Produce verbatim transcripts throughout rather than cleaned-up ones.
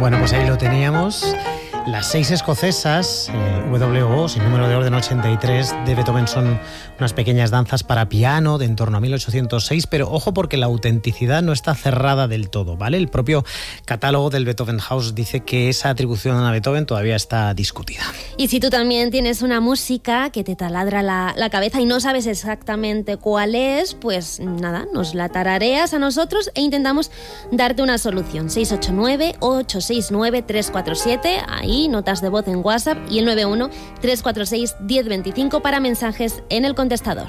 Bueno, pues ahí lo teníamos. Las seis escocesas, eh, W O, sin número de orden ochenta y tres, de Beethoven, son unas pequeñas danzas para piano de en torno a mil ochocientos seis, pero ojo porque la autenticidad no está cerrada del todo, ¿vale? El propio catálogo del Beethoven House dice que esa atribución a Beethoven todavía está discutida. Y si tú también tienes una música que te taladra la, la cabeza y no sabes exactamente cuál es, pues nada, nos la tarareas a nosotros e intentamos darte una solución. seis ocho nueve, ocho seis nueve, tres cuatro siete, ahí notas de voz en WhatsApp, y el nueve uno, tres cuatro seis, uno cero dos cinco para mensajes en el contestador.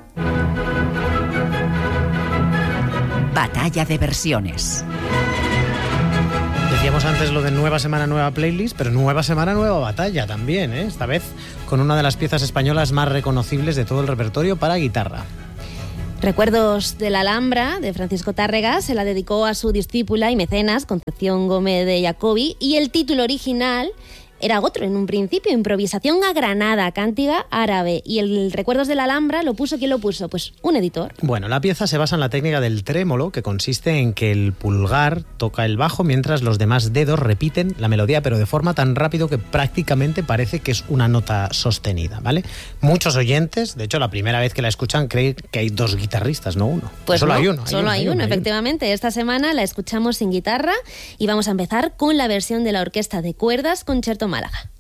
Batalla de versiones. Decíamos antes lo de nueva semana, nueva playlist, pero nueva semana, nueva batalla también, ¿eh? Esta vez con una de las piezas españolas más reconocibles de todo el repertorio para guitarra. Recuerdos de la Alhambra, de Francisco Tárrega, se la dedicó a su discípula y mecenas, Concepción Gómez de Jacobi, y el título original era otro en un principio: Improvisación a Granada, cántiga árabe. Y el Recuerdos de la Alhambra lo puso, ¿quién lo puso? Pues un editor. Bueno, la pieza se basa en la técnica del trémolo, que consiste en que el pulgar toca el bajo mientras los demás dedos repiten la melodía, pero de forma tan rápido que prácticamente parece que es una nota sostenida, ¿vale? Muchos oyentes, de hecho, la primera vez que la escuchan creen que hay dos guitarristas, no uno. Pues solo no, hay uno. Hay solo uno, hay, hay uno, uno, hay efectivamente. Uno. Esta semana la escuchamos sin guitarra y vamos a empezar con la versión de la Orquesta de Cuerdas Concerto Málaga.